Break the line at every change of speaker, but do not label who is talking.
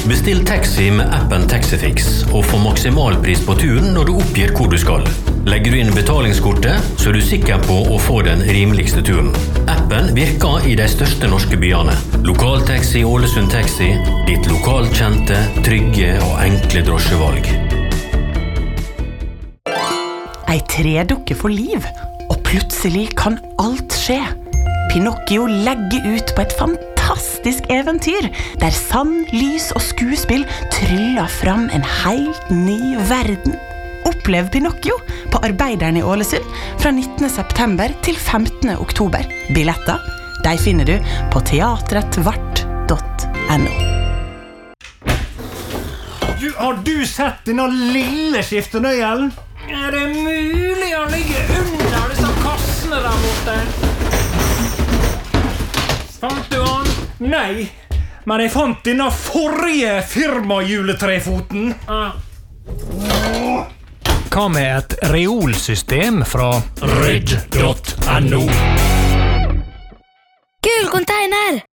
Bestill taxi med appen Taxifix og få maksimalpris på turen når du oppgir hvor du skal. Legger du inn betalingskortet, så er du sikker på å få den rimeligste turen. Appen virker i de største norske byene. Lokaltaxi Ålesund Taxi, ditt lokalkjente, trygge og enkle drosjevalg.
Ei tredukke for liv, og plutselig kan alt skje. Pinocchio legger ut på et fantastisk eventyr, der sand, lys og skuespill tryller fram en helt ny verden. Opplev Pinocchio på Arbeideren i Ålesund fra 19. september til 15. oktober. Billetter, de finner du på teatretvart.no.
Har du sett denne lille skiftenøyelen?
Er det mulig å ligge under disse kassene der borte? Fant du han?
Nei, men jeg fant denne forrige firmajuletrefoten.
Hva med et reolsystem fra
Ryd.no?
Gul container!